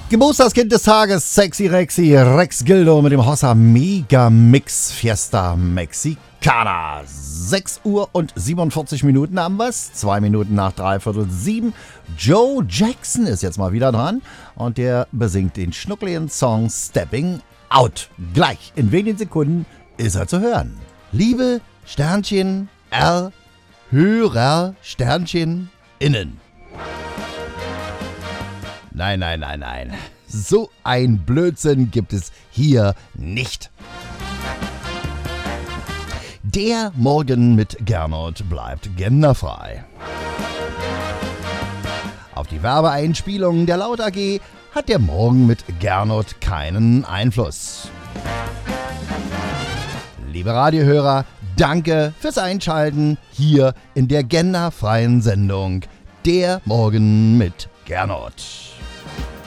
Geburtstagskind des Tages, Sexy Rexy, Rex Gildo mit dem Hossa Mega Mix Fiesta Mexicana. 6 Uhr und 47 Minuten haben wir's, 2 Minuten nach 6:45. Joe Jackson ist jetzt mal wieder dran und der besingt den schnuckligen Song Stepping Out. Gleich, in wenigen Sekunden ist er zu hören. Liebe Sternchen R, Hörer Sternchen innen. Nein. So ein Blödsinn gibt es hier nicht. Der Morgen mit Gernot bleibt genderfrei. Auf die Werbeeinspielungen der Laut AG hat der Morgen mit Gernot keinen Einfluss. Liebe Radiohörer, danke fürs Einschalten hier in der genderfreien Sendung Der Morgen mit Gernot.